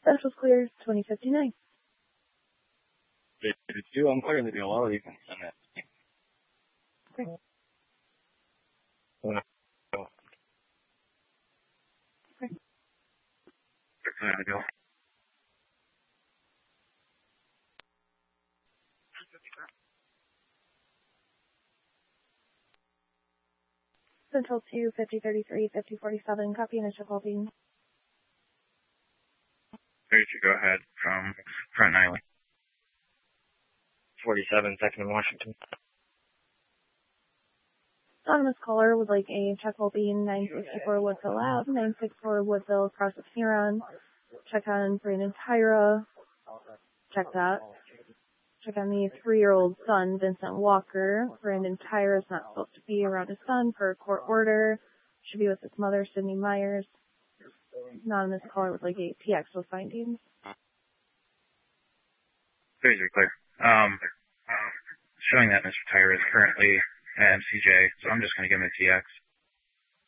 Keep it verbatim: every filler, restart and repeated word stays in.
Central's clear, twenty fifty-nine. fifty-two, I'm clearing the D L R. You can send that. Okay. Uh, Okay. Clearing the D L R. Central two, fifty thirty-three, fifty forty-seven, copy initial call being. Ready to go ahead from Front Island. forty-seven, second in Washington. Anonymous caller would like a check call being nine sixty-four Woodville Lab, nine sixty-four Woodville Process Neuron. Check on Brandon Tyra. Check that. Check on the three-year-old son, Vincent Walker. Brandon Tyra is not supposed to be around his son per court order. Should be with his mother, Sydney Myers. Anonymous caller would like a T X with findings. Very clear. Um, showing that Mister Tyra is currently at M C J, so I'm just going to give him a T X.